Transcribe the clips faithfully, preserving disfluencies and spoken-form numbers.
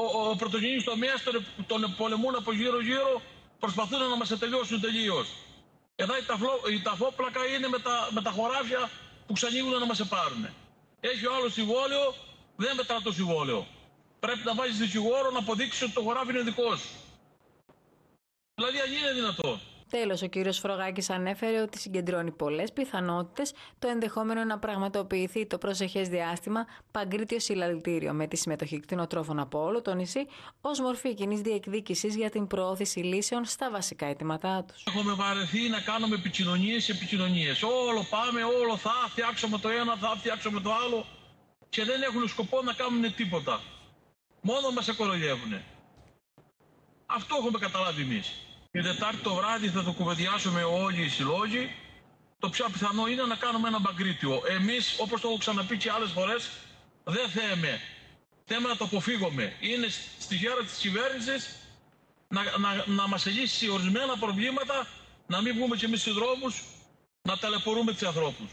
ο, ο πρωτογενής τομέας τον, τον πολεμούν από γύρω-γύρω, προσπαθούν να μας τελειώσουν τελείως. Εδώ η, ταφλό, η ταφόπλακα είναι με τα, με τα χωράφια που ξανοίγουν να μας επάρουν. Έχει ο άλλος συμβόλαιο, δεν μετρά το συμβόλαιο. Πρέπει να βάζεις δικηγόρο να αποδείξει ότι το χωράφι είναι δικό σου. Δηλαδή, αν είναι δυνατό. Τέλος, ο κύριος Φρογάκης ανέφερε ότι συγκεντρώνει πολλές πιθανότητες το ενδεχόμενο να πραγματοποιηθεί το προσεχές διάστημα παγκρίτιο συλλαλητήριο με τη συμμετοχή κτηνοτρόφων από όλο το νησί ως μορφή κοινής διεκδίκησης για την προώθηση λύσεων στα βασικά αιτήματά τους. Έχουμε βαρεθεί να κάνουμε επικοινωνίες επικοινωνίες. Όλο πάμε, όλο θα φτιάξουμε το ένα, θα φτιάξουμε το άλλο και δεν έχουν σκοπό να κάνουν τίποτα. Μόνο μας εκολογεύουν. Αυτό έχουμε καταλάβει εμείς. Την Τετάρτη το βράδυ θα το κουβεντιάσουμε όλοι οι συλλόγοι. Το πιο πιθανό είναι να κάνουμε ένα μπαγκρίτιο. Εμείς, όπως το έχω ξαναπεί και άλλες φορές, δεν θέμε. Θέλουμε να το αποφύγουμε. Είναι στη χέρα της κυβέρνησης να, να, να μας λύσει ορισμένα προβλήματα, να μην βγούμε κι εμείς στους δρόμους, να ταλαιπωρούμε τους ανθρώπους.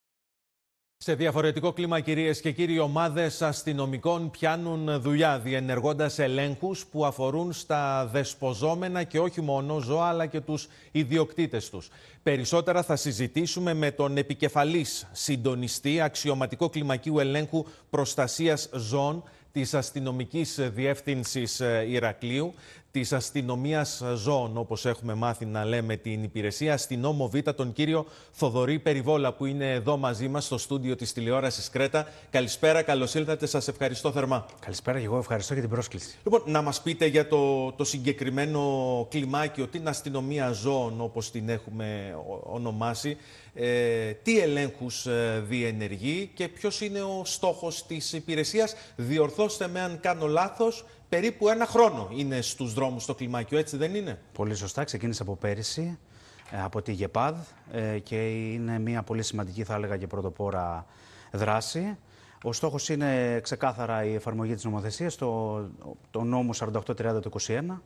Σε διαφορετικό κλίμα, κυρίες και κύριοι, ομάδες αστυνομικών πιάνουν δουλειά διενεργώντας ελέγχους που αφορούν στα δεσποζόμενα και όχι μόνο ζώα, αλλά και τους ιδιοκτήτες τους. Περισσότερα θα συζητήσουμε με τον επικεφαλής συντονιστή αξιωματικό κλιμακίου ελέγχου προστασίας ζώων της Αστυνομικής Διεύθυνσης Ηρακλείου, της Αστυνομίας Ζώων, όπως έχουμε μάθει να λέμε την υπηρεσία, αστυνόμο Β, τον κύριο Θοδωρή Περιβόλα, που είναι εδώ μαζί μας στο στούντιο της τηλεόρασης Κρέτα. Καλησπέρα, καλώς ήλθατε, σας ευχαριστώ θερμά. Καλησπέρα και εγώ ευχαριστώ για την πρόσκληση. Λοιπόν, να μας πείτε για το, το συγκεκριμένο κλιμάκιο, την Αστυνομία Ζώων, όπως την έχουμε ονομάσει, ε, τι ελέγχους ε, διενεργεί και ποιος είναι ο στόχος της υπηρεσίας. Διορθώστε με αν κάνω λάθος, περίπου ένα χρόνο είναι στους δρόμους το κλιμάκιο, έτσι δεν είναι? Πολύ σωστά, ξεκίνησε από πέρυσι, από τη ΓΕΠΑΔ και είναι μια πολύ σημαντική, θα έλεγα, και πρωτοπόρα δράση. Ο στόχος είναι ξεκάθαρα η εφαρμογή της νομοθεσίας, το, το νόμο σαράντα οκτώ τριάντα του είκοσι ένα,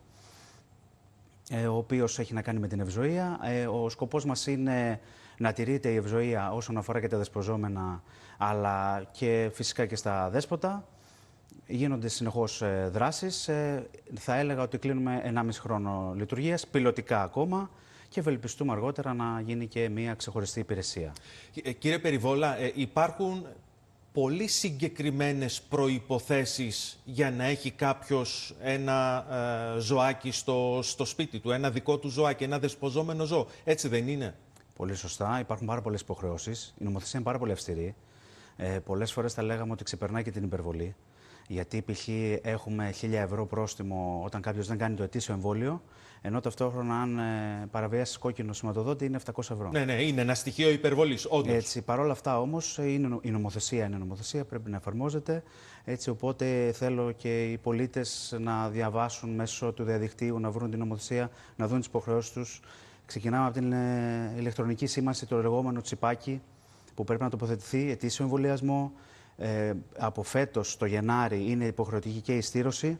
ο οποίος έχει να κάνει με την ευζοία. Ο σκοπός μας είναι να τηρείται η ευζοία όσον αφορά και τα δεσποζόμενα, αλλά και φυσικά και στα δέσποτα. Γίνονται συνεχώς ε, δράσεις. Ε, θα έλεγα ότι κλείνουμε ενάμιση χρόνο λειτουργίας, πιλωτικά ακόμα, και ευελπιστούμε αργότερα να γίνει και μια ξεχωριστή υπηρεσία. Ε, κύριε Περιβόλα, ε, υπάρχουν πολύ συγκεκριμένες προϋποθέσεις για να έχει κάποιος ένα ε, ζωάκι στο, στο σπίτι του, ένα δικό του ζωάκι, ένα δεσποζόμενο ζώο. Έτσι δεν είναι? Πολύ σωστά. Υπάρχουν πάρα πολλές υποχρεώσεις. Η νομοθεσία είναι πάρα πολύ αυστηρή. Ε, πολλές φορές θα λέγαμε ότι ξεπερνάει και την υπερβολή. Γιατί π.χ. έχουμε χίλια ευρώ πρόστιμο όταν κάποιος δεν κάνει το ετήσιο εμβόλιο, ενώ ταυτόχρονα αν ε, παραβιάσει κόκκινο σηματοδότη είναι επτακόσια ευρώ. Ναι, ναι, είναι ένα στοιχείο υπερβολής, όντως. Έτσι, παρόλα αυτά όμως είναι, η νομοθεσία είναι νομοθεσία, πρέπει να εφαρμόζεται. Έτσι, οπότε θέλω και οι πολίτες να διαβάσουν μέσω του διαδικτύου, να βρουν την νομοθεσία, να δουν τις υποχρεώσεις τους. Ξεκινάμε από την ε, ηλεκτρονική σήμανση, το λεγόμενο τσιπάκι, που πρέπει να τοποθετηθεί, ετήσιο εμβολιασμό. Ε, από φέτος το Γενάρη είναι υποχρεωτική και η στήρωση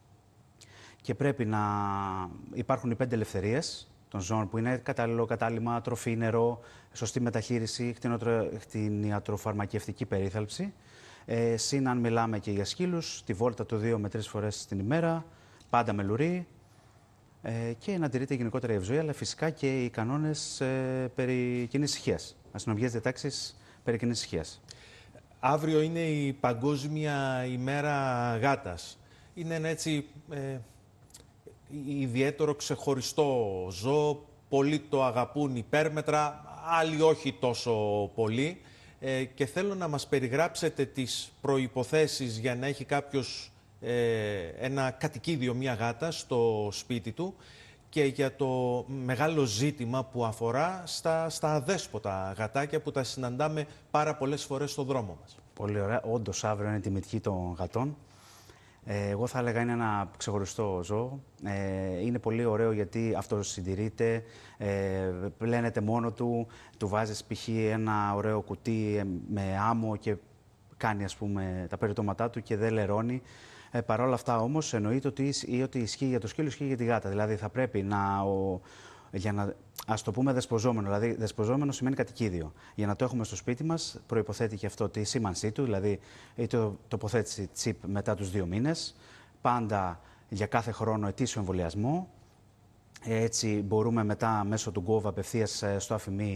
και πρέπει να υπάρχουν οι πέντε ελευθερίες των ζώων, που είναι κατάλληλο κατάλημα, τροφή, νερό, σωστή μεταχείριση, κτηνιατροφαρμακευτική περίθαλψη. Ε, συν αν μιλάμε και για σκύλους, τη βόλτα του δύο με τρεις φορές την ημέρα, πάντα με λουρί, ε, και να τηρείται γενικότερα η ευζοία, αλλά φυσικά και οι κανόνες ε, περί κοινής ησυχίας, αστυνομικές διατάξεις περί κοινής ησυχίας. Αύριο είναι η Παγκόσμια ημέρα γάτας. Είναι ένα έτσι ε, ιδιαίτερο ξεχωριστό ζώο. Πολλοί το αγαπούν υπέρμετρα, άλλοι όχι τόσο πολύ. Ε, και θέλω να μας περιγράψετε τις προϋποθέσεις για να έχει κάποιος ε, ένα κατοικίδιο, μια γάτα στο σπίτι του, και για το μεγάλο ζήτημα που αφορά στα, στα αδέσποτα γατάκια που τα συναντάμε πάρα πολλές φορές στον δρόμο μας. Πολύ ωραία. Όντως, αύριο είναι η τιμητική των γατών. Ε, εγώ θα έλεγα είναι ένα ξεχωριστό ζώο. Ε, είναι πολύ ωραίο γιατί αυτοσυντηρείται, ε, πλένεται μόνο του, του βάζεις π.χ. ένα ωραίο κουτί με άμμο και κάνει, ας πούμε, τα περιτώματά του και δεν λερώνει. Ε, Παρ' όλα αυτά όμως εννοείται ότι, ή ότι ισχύει για το σκύλο, ισχύει για τη γάτα. Δηλαδή θα πρέπει να, ο, για να, ας το πούμε, δεσποζόμενο. Δηλαδή δεσποζόμενο σημαίνει κατοικίδιο. Για να το έχουμε στο σπίτι μας προϋποθέτει και αυτό τη σήμανσή του, δηλαδή η το, τοποθέτηση τσιπ μετά τους δύο μήνες, πάντα για κάθε χρόνο ετήσιο εμβολιασμό. Έτσι μπορούμε μετά μέσω του Gov απευθείας στο ΑΦΜΗ